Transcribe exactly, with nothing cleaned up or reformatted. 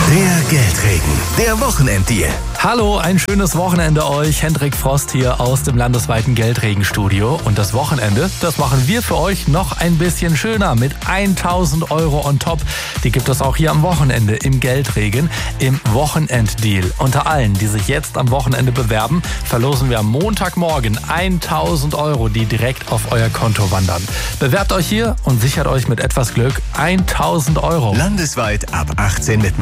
Der Geldregen, der Wochenenddeal. Hallo, ein schönes Wochenende euch. Hendrik Frost hier aus dem landesweiten Geldregenstudio. Und das Wochenende, das machen wir für euch noch ein bisschen schöner mit tausend Euro on top. Die gibt es auch hier am Wochenende im Geldregen, im Wochenenddeal. Unter allen, die sich jetzt am Wochenende bewerben, verlosen wir am Montagmorgen tausend Euro, die direkt auf euer Konto wandern. Bewerbt euch hier und sichert euch mit etwas Glück tausend Euro. Landesweit ab achtzehn mit